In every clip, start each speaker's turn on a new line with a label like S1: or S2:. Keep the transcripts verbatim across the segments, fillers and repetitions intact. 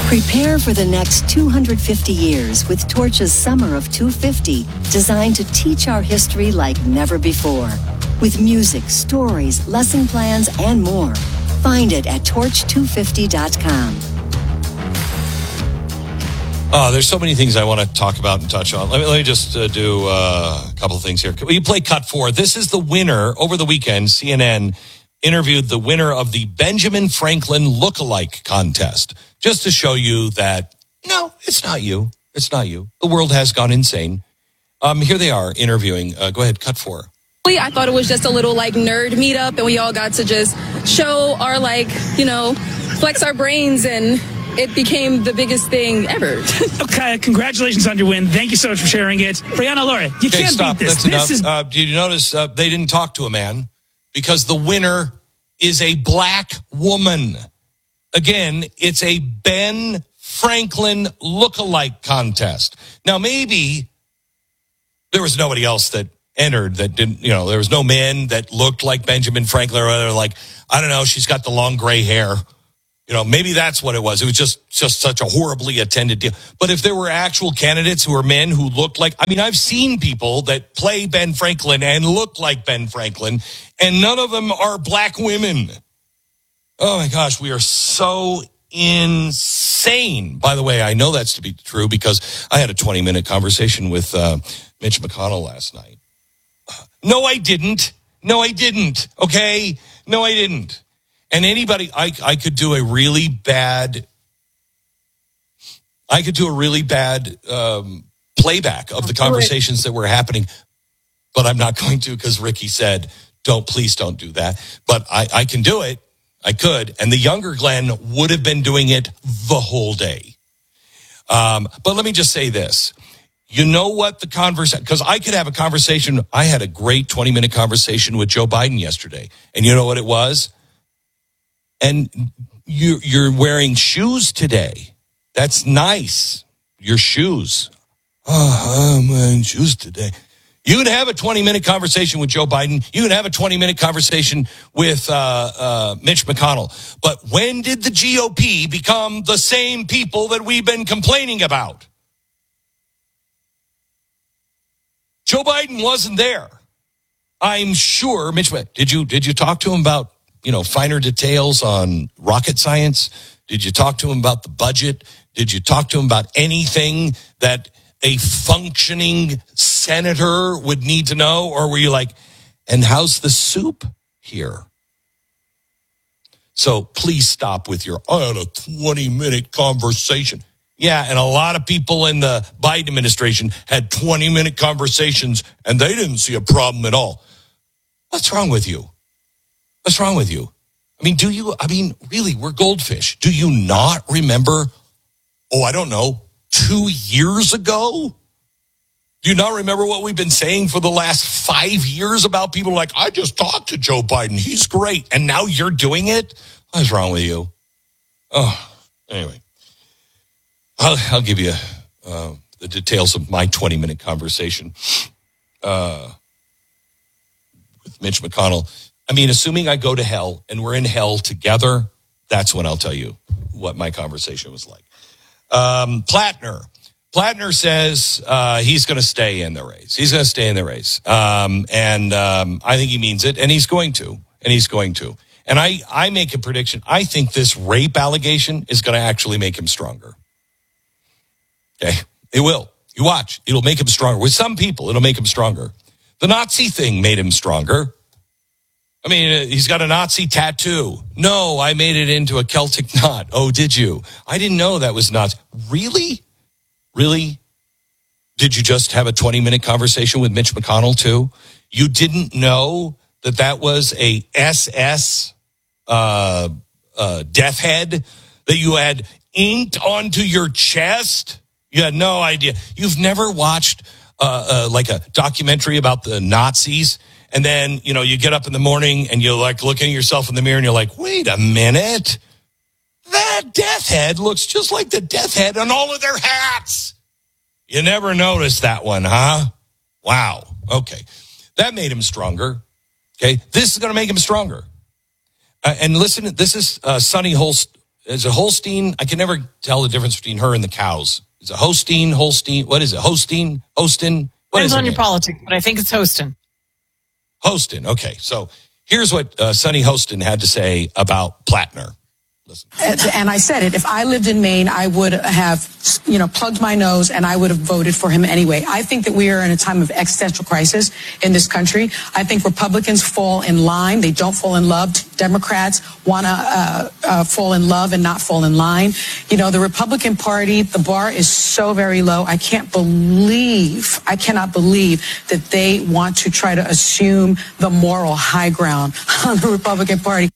S1: Prepare for the next two hundred fifty years with Torch's Summer of two fifty, designed to teach our history like never before. With music, stories, lesson plans, and more. Find it at torch two fifty dot com.
S2: Oh, there's so many things I want to talk about and touch on. Let me, let me just uh, do uh, a couple of things here. Will you play cut four? This is the winner. Over the weekend, C N N interviewed the winner of the Benjamin Franklin Lookalike Contest, just to show you that, no, it's not you. It's not you. The world has gone insane. Um, here they are interviewing. Uh, go ahead, cut four.
S3: I thought it was just a little like nerd meetup, and we all got to just show our, like, you know, flex our brains, and it became the biggest thing ever.
S4: Okay, congratulations on your win. Thank you so much for sharing it. Brianna, Laura, you
S2: okay,
S4: can't
S2: stop.
S4: beat this.
S2: That's
S4: this
S2: enough.
S4: is...
S2: Uh, did you notice uh, they didn't talk to a man? Because the winner is a black woman. Again, it's a Ben Franklin lookalike contest. Now, maybe there was nobody else that entered that didn't, you know, there was no men that looked like Benjamin Franklin, or they're like, I don't know, she's got the long gray hair. You know, maybe that's what it was. It was just, just such a horribly attended deal. But if there were actual candidates who were men who looked like, I mean, I've seen people that play Ben Franklin and look like Ben Franklin, and none of them are black women. Oh my gosh, we are so insane. By the way, I know that's to be true because I had a twenty minute conversation with uh, Mitch McConnell last night. No, I didn't. No, I didn't. Okay? No, I didn't. And anybody, I, I could do a really bad, I could do a really bad um, playback of the conversations that were happening, but I'm not going to because Ricky said, don't, please don't do that. But I, I can do it. I could. And the younger Glenn would have been doing it the whole day. Um, but let me just say this. You know what the conversation, because I could have a conversation. I had a great twenty minute conversation with Joe Biden yesterday. And you know what it was? And you, you're wearing shoes today. That's nice. Your shoes. Oh, I'm wearing shoes today. You can have a twenty minute conversation with Joe Biden. You can have a twenty minute conversation with uh, uh, Mitch McConnell. But when did the G O P become the same people that we've been complaining about? Joe Biden wasn't there. I'm sure. Mitch, did you did you talk to him about, you know, finer details on rocket science? Did you talk to him about the budget? Did you talk to him about anything that a functioning senator would need to know? Or were you like, and how's the soup here? So please stop with your, I had a twenty minute conversation. Yeah, and a lot of people in the Biden administration had twenty minute conversations and they didn't see a problem at all. What's wrong with you? What's wrong with you? I mean, do you, I mean, really, we're goldfish. Do you not remember, oh, I don't know, two years ago? Do you not remember what we've been saying for the last five years about people like, I just talked to Joe Biden. He's great. And now you're doing it? What's wrong with you? Oh, anyway. I'll, I'll give you uh, the details of my twenty minute conversation uh, with Mitch McConnell. I mean, assuming I go to hell and we're in hell together, that's when I'll tell you what my conversation was like. Um, Plattner. Plattner says uh, he's going to stay in the race. He's going to stay in the race. Um, and um, I think he means it, and he's going to. And he's going to. And I, I make a prediction. I think this rape allegation is going to actually make him stronger. Okay, it will. You watch. It'll make him stronger. With some people, it'll make him stronger. The Nazi thing made him stronger. I mean, he's got a Nazi tattoo. No, I made it into a Celtic knot. Oh, did you? I didn't know that was Nazi. Really? Really? Did you just have a twenty minute conversation with Mitch McConnell, too? You didn't know that that was a S S uh, uh, death head that you had inked onto your chest? You had no idea. You've never watched uh, uh, like a documentary about the Nazis, and then, you know, you get up in the morning and you're like looking at yourself in the mirror and you're like, wait a minute. That death head looks just like the death head on all of their hats. You never noticed that one, huh? Wow. Okay. That made him stronger. Okay. This is going to make him stronger. Uh, and listen, this is uh, Sonny Holst is it Holstein? I can never tell the difference between her and the cows. Is it Holstein, Holstein? What is it? Holstein, Hostin? What
S5: Depends
S2: is
S5: on your
S2: name?
S5: politics, but I think it's Hostin.
S2: Hostin. Okay, so here's what uh, Sonny Hostin had to say about Plattner. Listen.
S6: And I said it, if I lived in Maine, I would have, you know, plugged my nose and I would have voted for him anyway. I think that we are in a time of existential crisis in this country. I think Republicans fall in line. They don't fall in love. Democrats want to uh, uh, fall in love and not fall in line. You know, the Republican Party, the bar is so very low. I can't believe, I cannot believe that they want to try to assume the moral high ground on the Republican Party.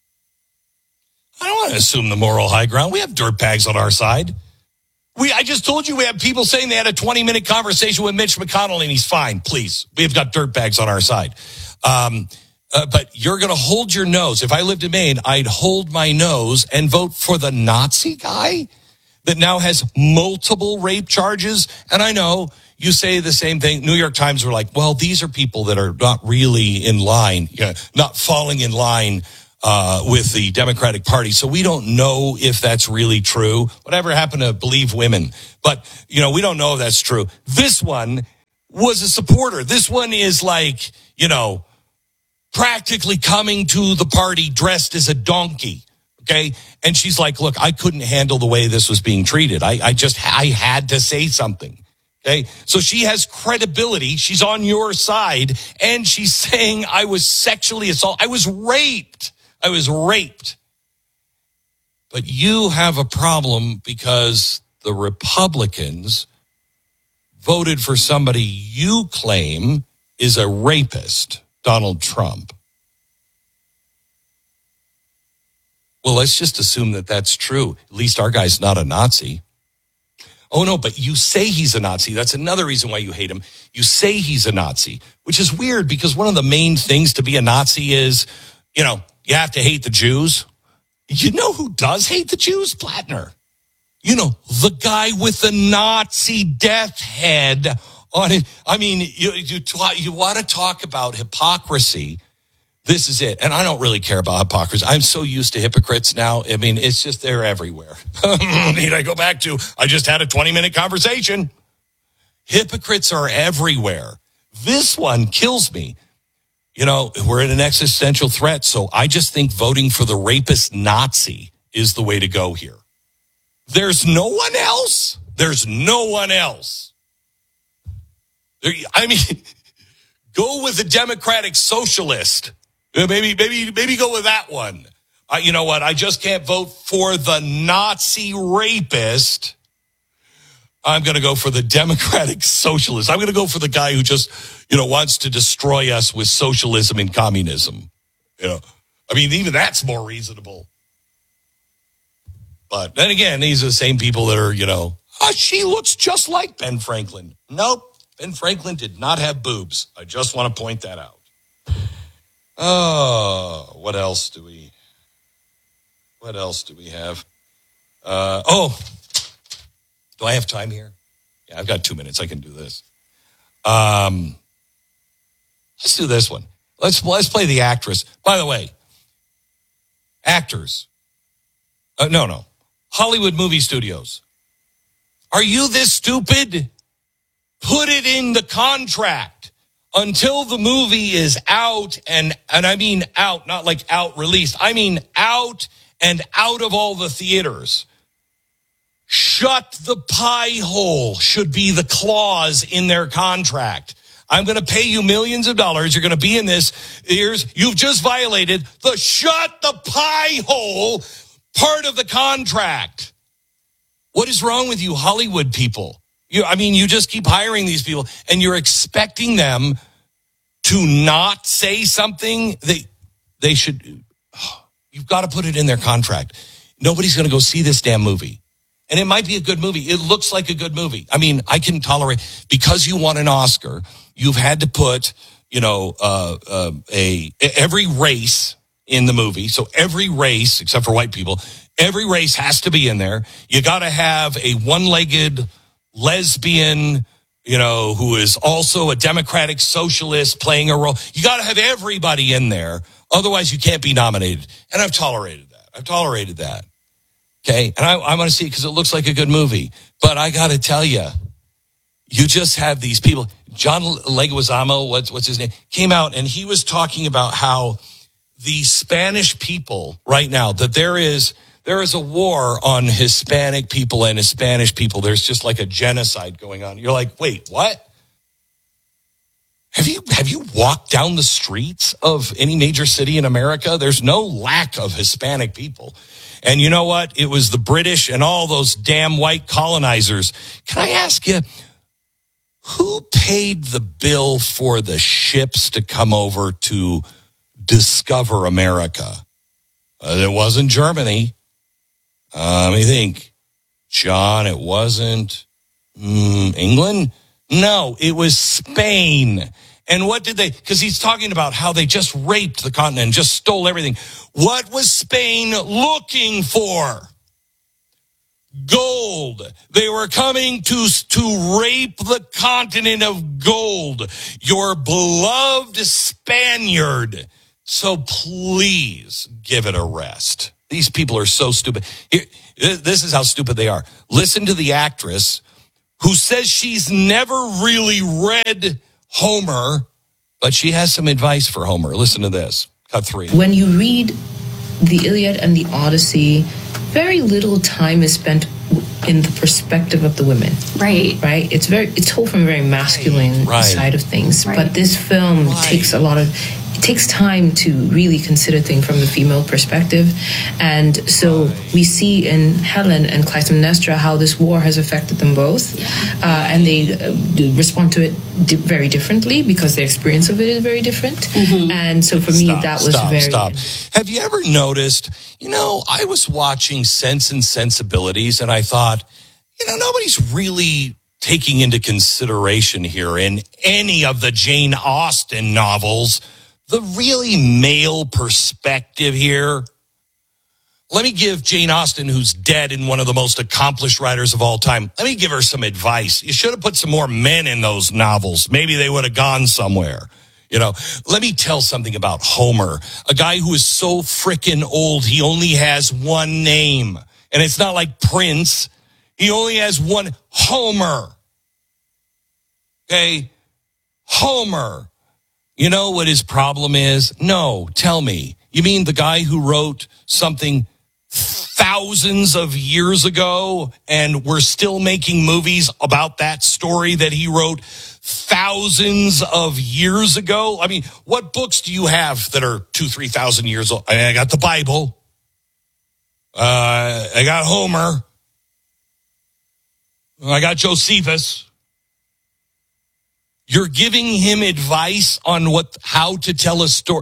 S2: I don't want to assume the moral high ground. We have dirtbags on our side. We, I just told you we have people saying they had a twenty-minute conversation with Mitch McConnell and he's fine. Please, we've got dirtbags on our side. Um, uh, but you're going to hold your nose. If I lived in Maine, I'd hold my nose and vote for the Nazi guy that now has multiple rape charges. And I know you say the same thing. New York Times were like, well, these are people that are not really in line, you know, not falling in line Uh, with the Democratic Party. So we don't know if that's really true. Whatever happened to believe women? But, you know, we don't know if that's true. This one was a supporter. This one is like, you know, practically coming to the party dressed as a donkey. Okay. And she's like, look, I couldn't handle the way this was being treated. I, I just, I had to say something. Okay. So she has credibility. She's on your side. And she's saying I was sexually assaulted. I was raped. I was raped. But you have a problem because the Republicans voted for somebody you claim is a rapist, Donald Trump. Well, let's just assume that that's true. At least our guy's not a Nazi. Oh, no, but you say he's a Nazi. That's another reason why you hate him. You say he's a Nazi, which is weird because one of the main things to be a Nazi is, you know, you have to hate the Jews. You know who does hate the Jews? Plattner. You know, the guy with the Nazi death head on it. I mean, you you, you want to talk about hypocrisy. This is it. And I don't really care about hypocrisy. I'm so used to hypocrites now. I mean, it's just they're everywhere. Need I go back to, I just had a twenty-minute conversation. Hypocrites are everywhere. This one kills me. You know, we're in an existential threat, so I just think voting for the rapist Nazi is the way to go here. There's no one else. There's no one else. There, I mean, go with the Democratic Socialist. Maybe, maybe, maybe go with that one. Uh, you know what? I just can't vote for the Nazi rapist. I'm going to go for the Democratic Socialist. I'm going to go for the guy who just, you know, wants to destroy us with socialism and communism. You know, I mean, even that's more reasonable. But then again, these are the same people that are, you know, oh, she looks just like Ben Franklin. Nope. Ben Franklin did not have boobs. I just want to point that out. Oh, what else do we, what else do we have? Uh, oh, do I have time here? Yeah, I've got two minutes. I can do this. Um, let's do this one. Let's let's play the actress. By the way, actors. Uh, no, no. Hollywood movie studios. Are you this stupid? Put it in the contract until the movie is out, and and I mean out, not like out released. I mean out and out of all the theaters. Shut the pie hole should be the clause in their contract. I'm going to pay you millions of dollars. You're going to be in this. Here's, you've just violated the shut the pie hole part of the contract. What is wrong with you Hollywood people? You, I mean, you just keep hiring these people and you're expecting them to not say something. They, they should, you've got to put it in their contract. Nobody's going to go see this damn movie. And it might be a good movie. It looks like a good movie. I mean, I can tolerate, because you won an Oscar, you've had to put, you know, uh, uh, a, every race in the movie. So every race, except for white people, every race has to be in there. You got to have a one-legged lesbian, you know, who is also a Democratic Socialist playing a role. You got to have everybody in there. Otherwise, you can't be nominated. And I've tolerated that. I've tolerated that. Okay, and I, I want to see it because it looks like a good movie. But I got to tell you, you just have these people. John Leguizamo, what's what's his name, came out and he was talking about how the Spanish people right now, that there is there is a war on Hispanic people and Spanish people. There's just like a genocide going on. You're like, wait, what? Have you have you walked down the streets of any major city in America? There's no lack of Hispanic people. And you know what? It was the British and all those damn white colonizers. Can I ask you, who paid the bill for the ships to come over to discover America? Uh, it wasn't Germany. Uh, let me think. John, it wasn't mm, England? No, it was Spain. And what did they, because he's talking about how they just raped the continent, just stole everything. What was Spain looking for? Gold. They were coming to, to rape the continent of gold. Your beloved Spaniard. So please give it a rest. These people are so stupid. Here, this is how stupid they are. Listen to the actress who says she's never really read Homer, but she has some advice for Homer. Listen to this. Cut three.
S5: When you read the Iliad and the Odyssey, very little time is spent in the perspective of the women.
S7: Right.
S5: Right? It's very it's told from a very masculine
S2: right.
S5: side of things.
S7: Right.
S5: But this film
S2: right.
S5: takes a lot of it takes time to really consider things from the female perspective. And so right. we see in Helen and Clytemnestra how this war has affected them both. Yeah. Uh, and they uh, respond to it di- very differently because their experience of it is very different. Mm-hmm. And so for me,
S2: stop,
S5: that was
S2: stop,
S5: very...
S2: Stop, Have you ever noticed, you know, I was watching Sense and Sensibilities and I thought, you know, nobody's really taking into consideration here in any of the Jane Austen novels the really male perspective here. Let me give Jane Austen, who's dead and one of the most accomplished writers of all time, let me give her some advice. You should have put some more men in those novels. Maybe they would have gone somewhere. You know, let me tell something about Homer, a guy who is so frickin' old, he only has one name. And it's not like Prince. He only has one Homer. Okay? Homer. You know what his problem is? No, tell me. You mean the guy who wrote something thousands of years ago and we're still making movies about that story that he wrote thousands of years ago? I mean, what books do you have that are two, three thousand years old? I mean, I got the Bible. Uh, I got Homer. I got Josephus. You're giving him advice on what, how to tell a story.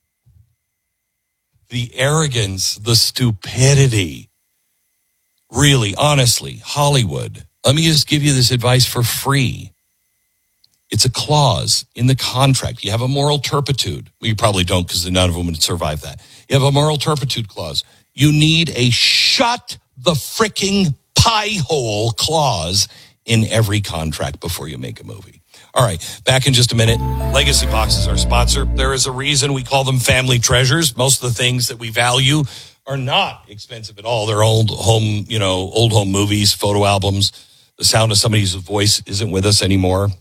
S2: The arrogance, the stupidity. Really, honestly, Hollywood. Let me just give you this advice for free. It's a clause in the contract. You have a moral turpitude. Well, you probably don't because none of them would survive that. You have a moral turpitude clause. You need a shut the fricking pie hole clause in every contract before you make a movie. All right, back in just a minute. Legacy Box is our sponsor. There is a reason we call them family treasures. Most of the things that we value are not expensive at all. They're old home, you know, old home movies, photo albums. The sound of somebody's voice isn't with us anymore.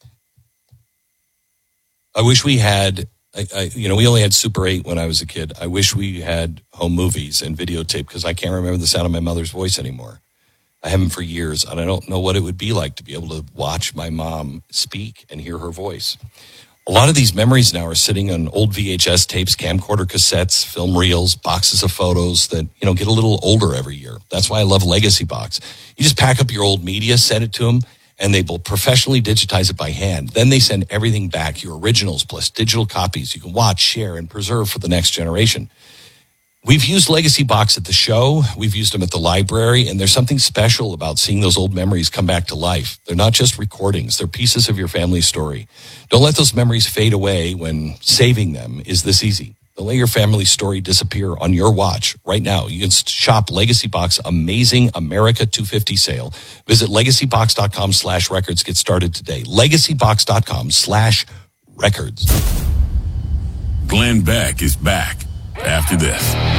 S2: I wish we had, I, I, you know, we only had Super eight when I was a kid. I wish we had home movies and videotape because I can't remember the sound of my mother's voice anymore. I haven't for years, and I don't know what it would be like to be able to watch my mom speak and hear her voice. A lot of these memories now are sitting on old V H S tapes, camcorder cassettes, film reels, boxes of photos that, you know, get a little older every year. That's why I love Legacy Box. You just pack up your old media, send it to them, and they will professionally digitize it by hand. Then they send everything back, your originals plus digital copies you can watch, share, and preserve for the next generation. We've used Legacy Box at the show. We've used them at the library. And there's something special about seeing those old memories come back to life. They're not just recordings. They're pieces of your family story. Don't let those memories fade away when saving them is this easy. Don't let your family story disappear on your watch right now. You can shop Legacy Box Amazing America two fifty sale. Visit legacybox.com slash records. Get started today. legacybox.com slash records.
S8: Glenn Beck is back after this.